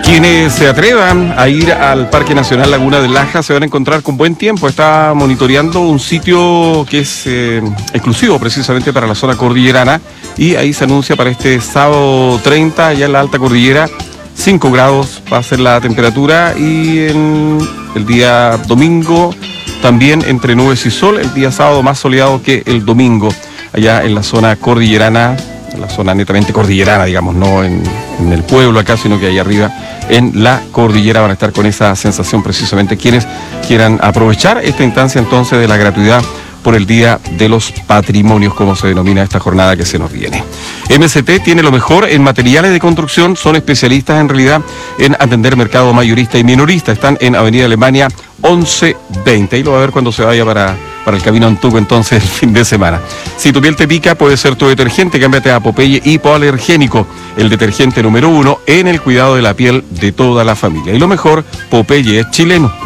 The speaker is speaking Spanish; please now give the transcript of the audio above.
Quienes se atrevan a ir al Parque Nacional Laguna de Laja se van a encontrar con buen tiempo. Está monitoreando un sitio que es exclusivo precisamente para la zona cordillerana, y ahí se anuncia para este sábado 30, allá en la alta cordillera, 5 grados va a ser la temperatura, y en el día domingo también entre nubes y sol, el día sábado más soleado que el domingo, allá en la zona cordillerana, en la zona netamente cordillerana, digamos, no en el pueblo acá, sino que ahí arriba en la cordillera van a estar con esa sensación precisamente quienes quieran aprovechar esta instancia entonces de la gratuidad por el Día de los Patrimonios, como se denomina esta jornada que se nos viene. MST tiene lo mejor en materiales de construcción, son especialistas en realidad en atender mercado mayorista y minorista. Están en Avenida Alemania 1120, ahí lo va a ver cuando se vaya para el camino Antuco entonces el fin de semana. Si tu piel te pica, puede ser tu detergente, cámbiate a Popeye Hipoalergénico, el detergente número 1 en el cuidado de la piel de toda la familia. Y lo mejor, Popeye es chileno.